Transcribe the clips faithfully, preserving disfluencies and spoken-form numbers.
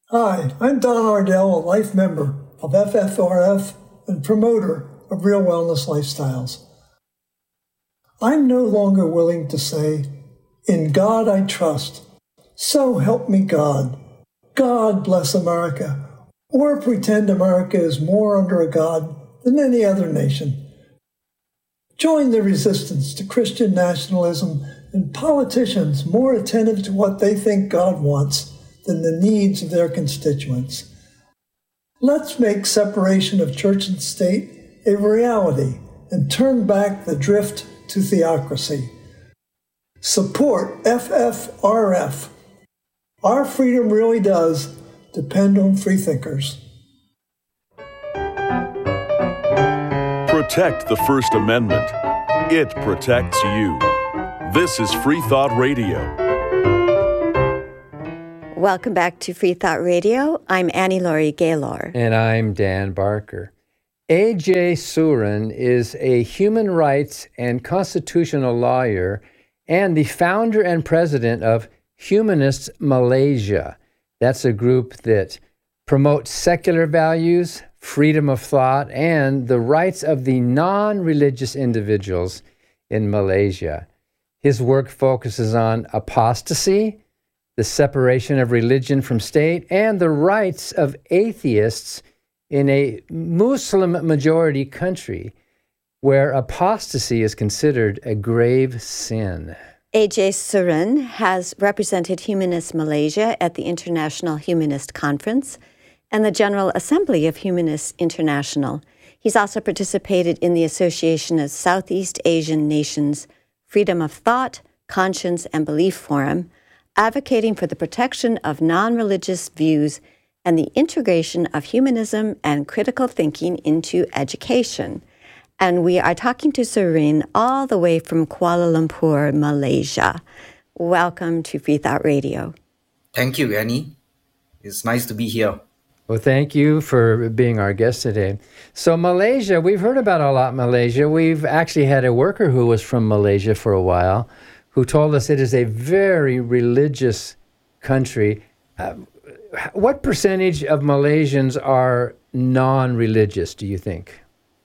Hi, I'm Don Ardell, a life member of F F R F and promoter of Real Wellness Lifestyles. I'm no longer willing to say, "In God I trust, so help me God, God bless America," or pretend America is more under a God than any other nation. Join the resistance to Christian nationalism and politicians more attentive to what they think God wants than the needs of their constituents. Let's make separation of church and state a reality and turn back the drift to theocracy. Support F F R F. Our freedom really does depend on freethinkers. Protect the First Amendment. It protects you. This is Free Thought Radio. Welcome back to Free Thought Radio. I'm Annie Laurie Gaylor. And I'm Dan Barker. A J Surin is a human rights and constitutional lawyer and the founder and president of Humanists Malaysia. That's a group that promotes secular values, freedom of thought, and the rights of the non-religious individuals in Malaysia. His work focuses on apostasy, the separation of religion from state, and the rights of atheists in a Muslim-majority country where apostasy is considered a grave sin. A J Surin has represented Humanists Malaysia at the International Humanist Conference and the General Assembly of Humanists International. He's also participated in the Association of Southeast Asian Nations Freedom of Thought, Conscience, and Belief Forum, advocating for the protection of non-religious views and the integration of humanism and critical thinking into education. And we are talking to Surin all the way from Kuala Lumpur, Malaysia. Welcome to Free Thought Radio. Thank you, Annie. It's nice to be here. Well, thank you for being our guest today. So Malaysia, we've heard about a lot Malaysia. We've actually had a worker who was from Malaysia for a while who told us it is a very religious country. Uh, what percentage of Malaysians are non-religious, do you think?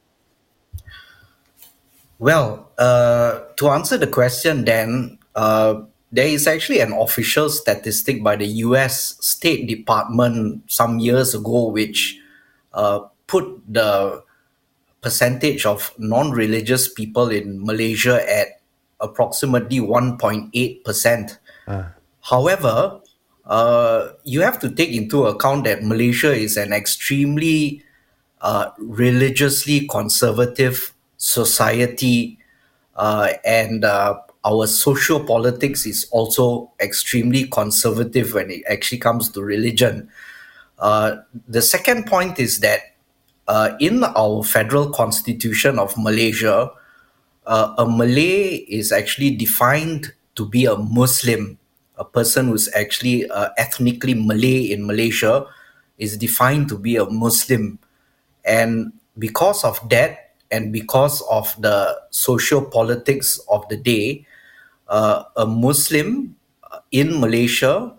Well, uh, to answer the question, Dan, uh, there is actually an official statistic by the U S State Department some years ago which uh, put the percentage of non-religious people in Malaysia at approximately one point eight percent. Uh. However, uh, you have to take into account that Malaysia is an extremely uh, religiously conservative society, uh, and uh, our social politics is also extremely conservative when it actually comes to religion. Uh, the second point is that uh, in our federal constitution of Malaysia, Uh, a Malay is actually defined to be a Muslim. A person who's actually uh, ethnically Malay in Malaysia is defined to be a Muslim. And because of that, and because of the social politics of the day, uh, a Muslim in Malaysia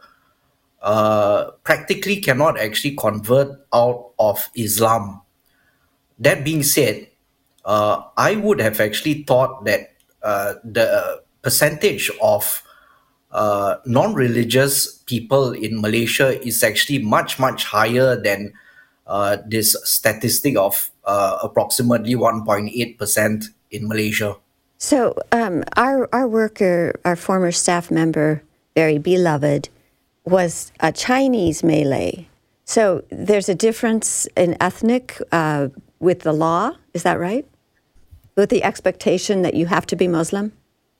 uh, practically cannot actually convert out of Islam. That being said, Uh, I would have actually thought that uh, the percentage of uh, non-religious people in Malaysia is actually much, much higher than uh, this statistic of uh, approximately one point eight percent in Malaysia. So um, our, our worker, our former staff member, very beloved, was a Chinese Malay. So there's a difference in ethnic uh, with the law, is that right? With the expectation that you have to be Muslim?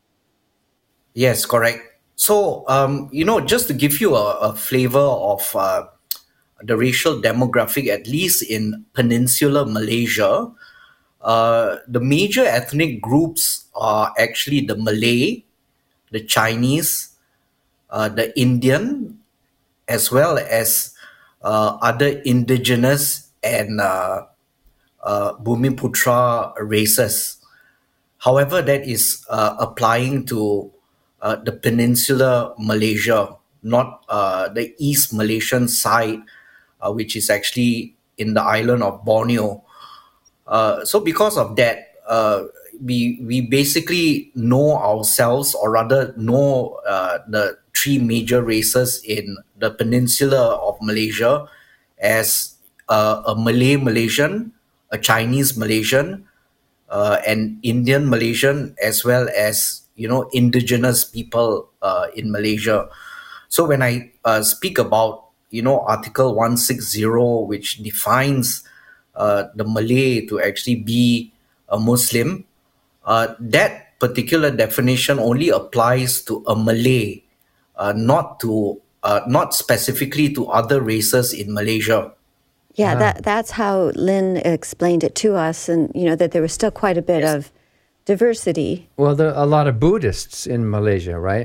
Yes, correct. So, um, you know, just to give you a, a flavor of uh, the racial demographic, at least in peninsular Malaysia, uh, the major ethnic groups are actually the Malay, the Chinese, uh, the Indian, as well as uh, other indigenous and uh, uh, Bumiputra races. However, that is uh, applying to uh, the peninsular Malaysia. not uh, the East Malaysian side, uh, which is actually in the island of Borneo. Uh, so because of that, uh, we we basically know ourselves, or rather know uh, the three major races in the peninsula of Malaysia as uh, a Malay Malaysian, a Chinese Malaysian, uh, an Indian Malaysian, as well as, you know, indigenous people uh, in Malaysia. So when I uh, speak about, you know, Article one sixty, which defines uh, the Malay to actually be a Muslim, uh, that particular definition only applies to a Malay, uh, not to uh, not specifically to other races in Malaysia. Yeah, that that's how Lynn explained it to us, and you know that there was still quite a bit Yes. of diversity. Well, there are a lot of Buddhists in Malaysia, right?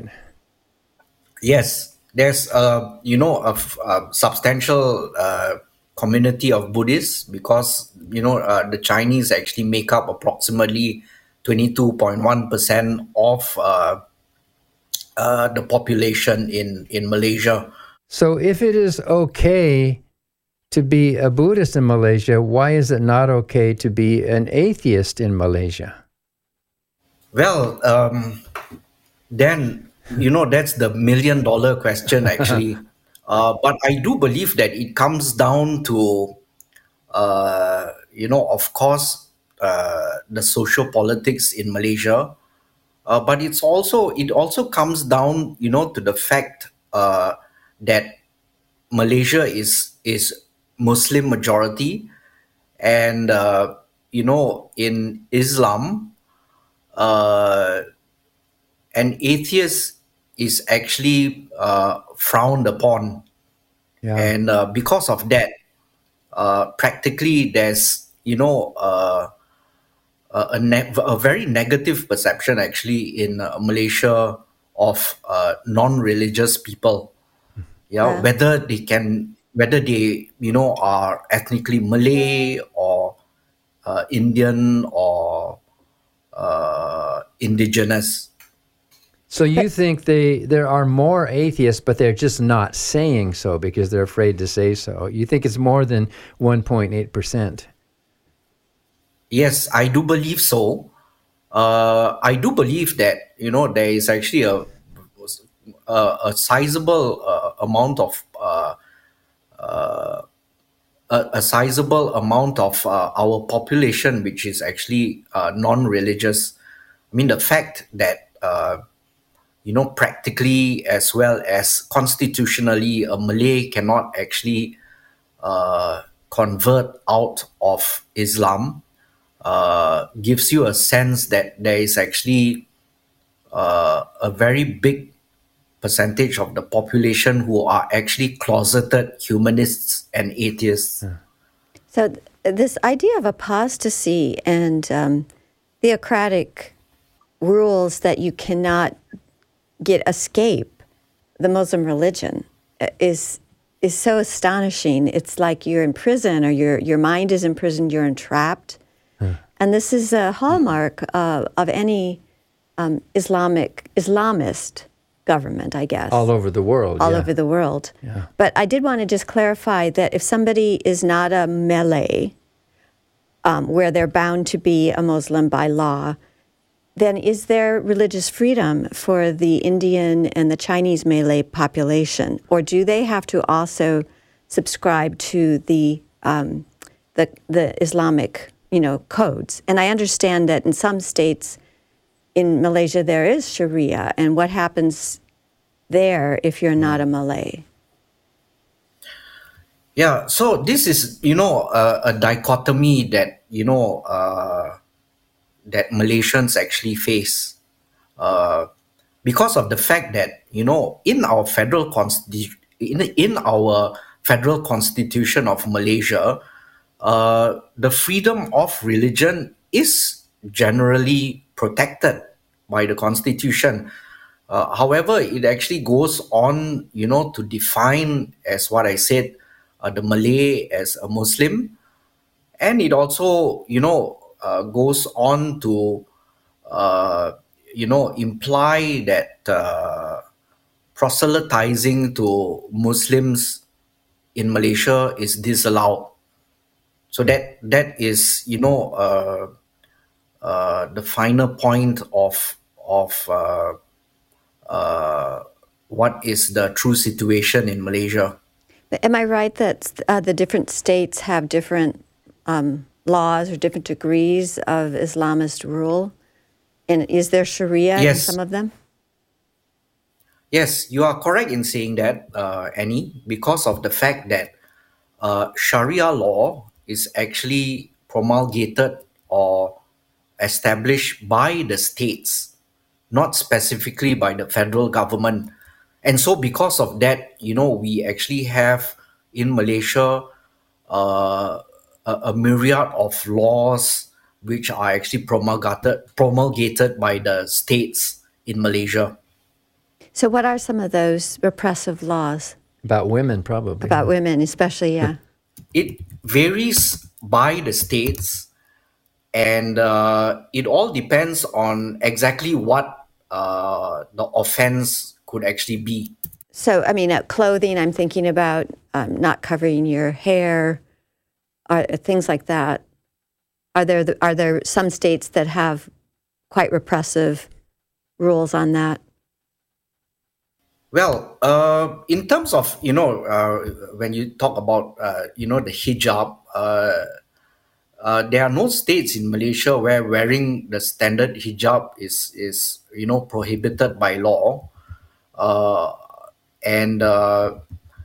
Yes, there's a you know a, f- a substantial uh, community of Buddhists, because you know uh, the Chinese actually make up approximately twenty-two point one percent of uh, uh, the population in in Malaysia. So if it is okay to be a Buddhist in Malaysia, why is it not okay to be an atheist in Malaysia? Well, um, then you know that's the million dollar question actually. Uh, but I do believe that it comes down to uh, you know, of course, uh, the social politics in Malaysia, uh, but it's also it also comes down, you know, to the fact uh, that Malaysia is is Muslim majority, and uh, you know, in Islam, uh, an atheist is actually uh, frowned upon, Yeah. and uh, because of that, uh, practically there's you know uh, a, a, ne- a very negative perception actually in uh, Malaysia of uh, non-religious people. Yeah, Yeah. whether they can, whether they you know are ethnically Malay or uh, Indian or uh, indigenous. So you think they there are more atheists, but they're just not saying so because they're afraid to say so. You think it's more than one point eight percent. Yes, I do believe so. Uh, I do believe that you know there is actually a a, a sizable uh, amount of uh, a, a sizable amount of uh, our population which is actually uh, non-religious. I mean, the fact that uh, you know practically as well as constitutionally a Malay cannot actually uh, convert out of Islam uh, gives you a sense that there is actually uh, a very big percentage of the population who are actually closeted humanists and atheists. So th- this idea of apostasy and um, theocratic rules that you cannot get escape the Muslim religion uh, is is so astonishing. It's like you're in prison, or your your mind is imprisoned. You're entrapped, and this is a hallmark uh, of any um, Islamic Islamist government, I guess. All over the world. all yeah. over the world. Yeah. But I did want to just clarify that if somebody is not a Malay, um, where they're bound to be a Muslim by law, then is there religious freedom for the Indian and the Chinese Malay population? Or do they have to also subscribe to the um, the, the Islamic, you know, codes? And I understand that in some states in Malaysia there is Sharia, and what happens there if you're not a Malay? Yeah, so this is you know a, a dichotomy that you know uh, that Malaysians actually face uh, because of the fact that you know in our federal constitu- in, in our federal constitution of Malaysia, uh, the freedom of religion is generally protected by the constitution. Uh, however, it actually goes on, you know, to define, as what I said, uh, the Malay as a Muslim, and it also, you know, uh, goes on to, uh, you know, imply that uh, proselytizing to Muslims in Malaysia is disallowed. So that that is, you know, uh, uh, the final point of of uh, uh, what is the true situation in Malaysia. Am I right that uh, the different states have different um, laws or different degrees of Islamist rule? And is there Sharia Yes. in some of them? Yes, you are correct in saying that, uh, Annie, because of the fact that uh, Sharia law is actually promulgated or established by the states, not specifically by the federal government. And so because of that, you know, we actually have in Malaysia uh, a, a myriad of laws which are actually promulgated promulgated by the states in Malaysia. So what are some of those repressive laws About women, probably. about women, especially, yeah? It varies by the states, and uh, it all depends on exactly what uh, the offense could actually be. So, I mean, uh, clothing, I'm thinking about um, not covering your hair, uh, things like that. Are there the, are there some states that have quite repressive rules on that? Well, uh, in terms of, you know, uh, when you talk about, uh, you know, the hijab, uh, uh, there are no states in Malaysia where wearing the standard hijab is, is you know, prohibited by law. Uh, and uh,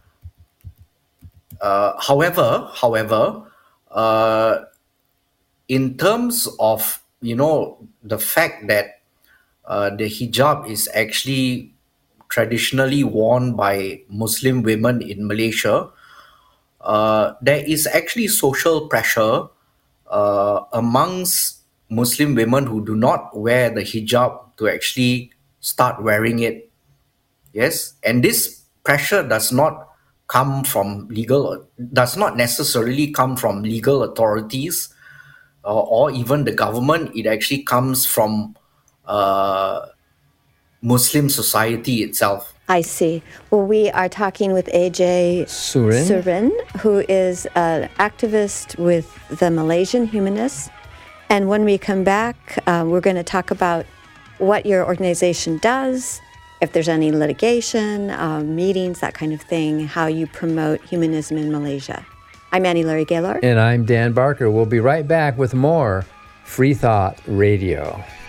uh, however, however, uh, in terms of, you know, the fact that uh, the hijab is actually traditionally worn by Muslim women in Malaysia, uh, there is actually social pressure uh, amongst Muslim women who do not wear the hijab to actually start wearing it. Yes, and this pressure does not come from legal, does not necessarily come from legal authorities uh, or even the government. It actually comes from uh, Muslim society itself. I see. Well, we are talking with A J Surin. Surin, who is an activist with the Malaysian Humanists. And when we come back, uh, we're going to talk about what your organization does, if there's any litigation, uh, meetings, that kind of thing, how you promote humanism in Malaysia. I'm Annie Laurie Gaylor. And I'm Dan Barker. We'll be right back with more Free Thought Radio.